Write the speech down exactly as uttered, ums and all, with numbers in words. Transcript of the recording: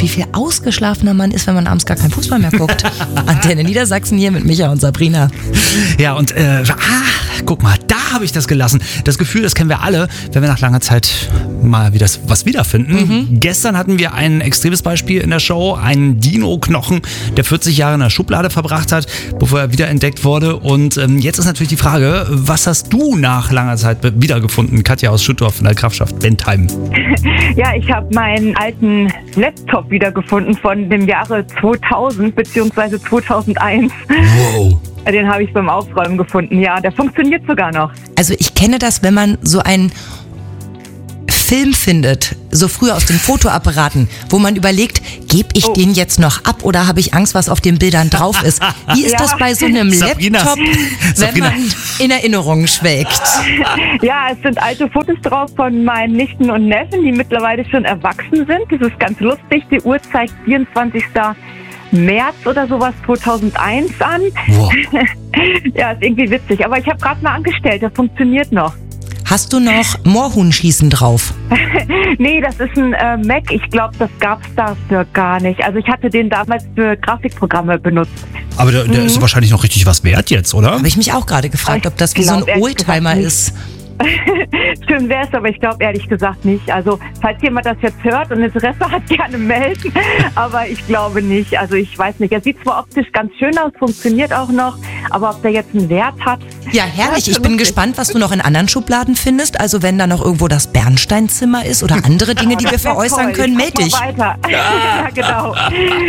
wie viel ausgeschlafener man ist, wenn man abends gar keinen Fußball mehr guckt. Antenne Niedersachsen hier mit Micha und Sabrina. Ja, und äh, ah, guck mal, da habe ich das gelassen. Das Gefühl, das kennen wir alle, wenn wir nach langer Zeit mal wieder was wiederfinden. Mhm. Gestern hatten wir ein extremes Beispiel in der Show, einen Dino-Knochen, der vierzig Jahre in der Schublade verbracht hat, bevor er wiederentdeckt wurde. Und ähm, jetzt ist natürlich die Frage, was hast du nach langer Zeit wiedergefunden? Katja aus Schüttorf in der Grafschaft Bentheim. Ja, ich habe meinen alten Laptop wiedergefunden von dem Jahre zweitausend bzw. zweitausendeins. Wow. Den habe ich beim Aufräumen gefunden. Ja, der funktioniert sogar noch. Also ich kenne das, wenn man so einen Film findet, so früher aus den Fotoapparaten, wo man überlegt, gebe ich oh. den jetzt noch ab oder habe ich Angst, was auf den Bildern drauf ist? Wie ist ja. das bei so einem Sabrina. Laptop, wenn Sabrina. man in Erinnerungen schwelgt? Ja, es sind alte Fotos drauf von meinen Nichten und Neffen, die mittlerweile schon erwachsen sind. Das ist ganz lustig. Die Uhr zeigt vierundzwanzigsten März oder sowas zweitausendeins an. Wow. Ja, ist irgendwie witzig. Aber ich habe gerade mal angestellt, der funktioniert noch. Hast du noch Moorhuhn-Schießen drauf? Nee, das ist ein äh, Mac. Ich glaube, das gab's dafür gar nicht. Also ich hatte den damals für Grafikprogramme benutzt. Aber der, der mhm. ist wahrscheinlich noch richtig was wert jetzt, oder? Habe ich mich auch gerade gefragt, ob das wie so ein Oldtimer ist. Schön wäre es, aber ich glaube ehrlich gesagt nicht. Also falls jemand das jetzt hört und Interesse hat, gerne melden. Aber ich glaube nicht. Also ich weiß nicht. Er sieht zwar optisch ganz schön aus, funktioniert auch noch, aber ob der jetzt einen Wert hat. Ja, herrlich. Ich bin lustig. gespannt, was du noch in anderen Schubladen findest. Also wenn da noch irgendwo das Bernsteinzimmer ist oder andere Dinge, die wir veräußern können, meld dich. Weiter. Ja, genau.